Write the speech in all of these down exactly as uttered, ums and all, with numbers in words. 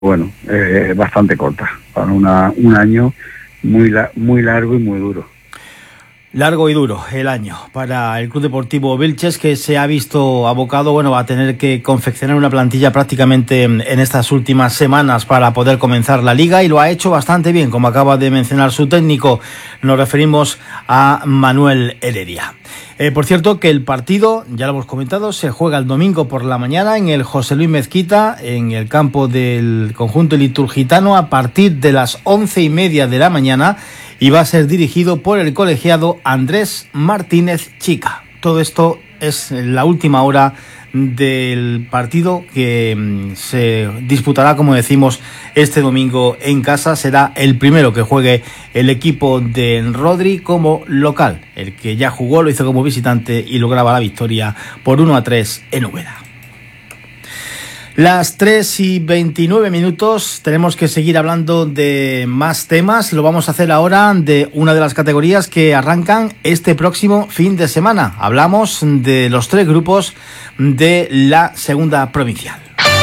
bueno, eh, bastante corta, para una, un año muy, la, muy largo y muy duro. Largo y duro el año para el Club Deportivo Vilches, que se ha visto abocado, bueno, a tener que confeccionar una plantilla prácticamente en estas últimas semanas para poder comenzar la liga, y lo ha hecho bastante bien, como acaba de mencionar su técnico. Nos referimos a Manuel Heredia. Eh, por cierto, que el partido, ya lo hemos comentado, se juega el domingo por la mañana en el José Luis Mezquita, en el campo del conjunto liturgitano, a partir de las once y media de la mañana, y va a ser dirigido por el colegiado Andrés Martínez Chica. Todo esto es la última hora del partido, que se disputará, como decimos, este domingo en casa. Será el primero que juegue el equipo de Rodri como local. El que ya jugó lo hizo como visitante y lograba la victoria por uno a tres en Úbeda. Las tres y veintinueve minutos, tenemos que seguir hablando de más temas. Lo vamos a hacer ahora de una de las categorías que arrancan este próximo fin de semana. Hablamos de los tres grupos de la segunda provincial.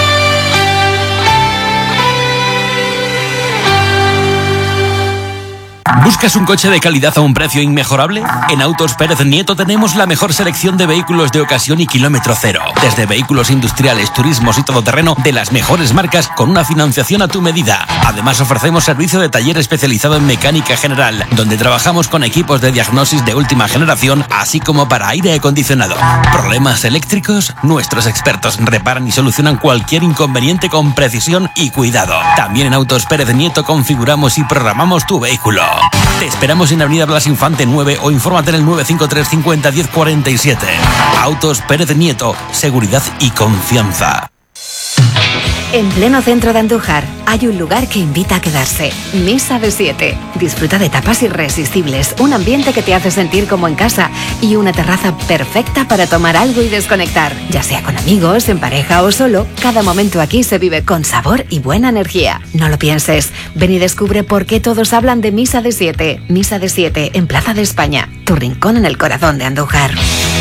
¿Buscas un coche de calidad a un precio inmejorable? En Autos Pérez Nieto tenemos la mejor selección de vehículos de ocasión y kilómetro cero. Desde vehículos industriales, turismos y todoterreno de las mejores marcas con una financiación a tu medida. Además ofrecemos servicio de taller especializado en mecánica general, donde trabajamos con equipos de diagnosis de última generación, así como para aire acondicionado. ¿Problemas eléctricos? Nuestros expertos reparan y solucionan cualquier inconveniente con precisión y cuidado. También en Autos Pérez Nieto configuramos y programamos tu vehículo. Te esperamos en Avenida Blas Infante nueve o infórmate en el nueve cinco tres cincuenta diez cuarenta y siete. Autos Pérez Nieto, seguridad y confianza. En pleno centro de Andújar hay un lugar que invita a quedarse. Misa de Siete. Disfruta de tapas irresistibles, un ambiente que te hace sentir como en casa y una terraza perfecta para tomar algo y desconectar. Ya sea con amigos, en pareja o solo, cada momento aquí se vive con sabor y buena energía. No lo pienses. Ven y descubre por qué todos hablan de Misa de Siete. Misa de Siete en Plaza de España, tu rincón en el corazón de Andújar.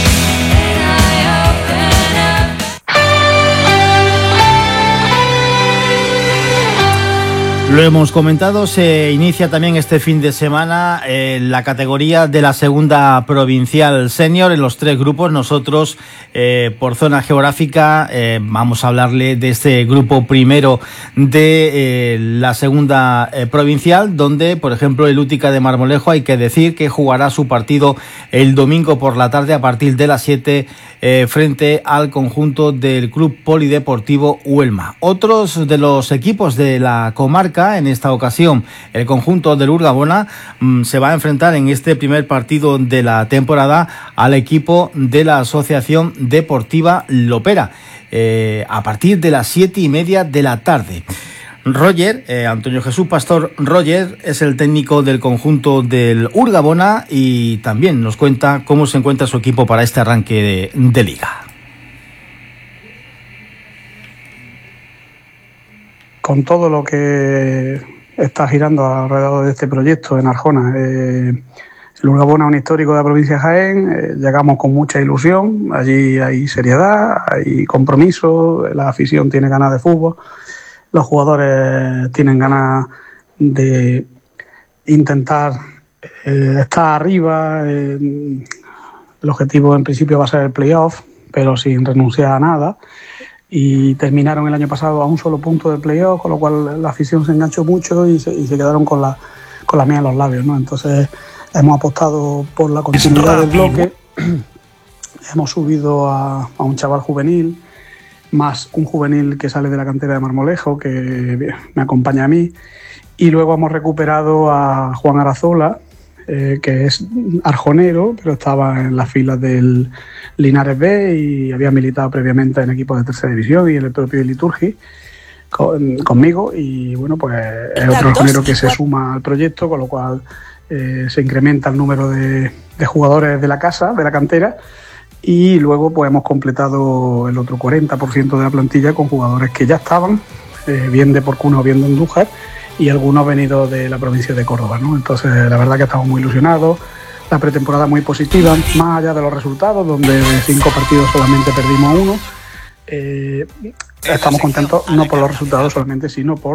Lo hemos comentado, se inicia también este fin de semana eh, la categoría de la segunda provincial senior en los tres grupos. Nosotros, eh, por zona geográfica, eh, vamos a hablarle de este grupo primero de eh, la segunda eh, provincial, donde, por ejemplo, el Útica de Marmolejo, hay que decir que jugará su partido el domingo por la tarde a partir de las siete eh, frente al conjunto del Club Polideportivo Huelma. Otros de los equipos de la comarca, en esta ocasión el conjunto del Urgabona, mmm, se va a enfrentar en este primer partido de la temporada al equipo de la Asociación Deportiva Lopera, eh, a partir de las siete y media de la tarde. Roger, eh, Antonio Jesús Pastor Roger, es el técnico del conjunto del Urgabona y también nos cuenta cómo se encuentra su equipo para este arranque de, de liga. Con todo lo que está girando alrededor de este proyecto en Arjona. Eh, el Urgabona es un histórico de la provincia de Jaén, eh, llegamos con mucha ilusión, allí hay seriedad, hay compromiso, la afición tiene ganas de fútbol, los jugadores tienen ganas de intentar eh, estar arriba, eh, el objetivo en principio va a ser el playoff, pero sin renunciar a nada. Y terminaron el año pasado a un solo punto del playoff, con lo cual la afición se enganchó mucho y se, y se quedaron con la, con la miel en los labios, ¿no? Entonces hemos apostado por la continuidad del bloque, hemos subido a, a un chaval juvenil, más un juvenil que sale de la cantera de Marmolejo, que me acompaña a mí, y luego hemos recuperado a Juan Arazola, eh, que es arjonero, pero estaba en las filas del Linares B y había militado previamente en equipos de tercera división y en el propio Liturgi con, conmigo, y bueno, pues es otro arjonero que se suma al proyecto, con lo cual eh, se incrementa el número de, de jugadores de la casa, de la cantera, y luego pues hemos completado el otro cuarenta por ciento de la plantilla con jugadores que ya estaban, eh, bien de Porcuna o bien de Andújar, y algunos venidos de la provincia de Córdoba, ¿no? Entonces la verdad que estamos muy ilusionados, la pretemporada muy positiva, más allá de los resultados, donde de cinco partidos solamente perdimos uno. Eh, estamos contentos no por los resultados solamente, sino por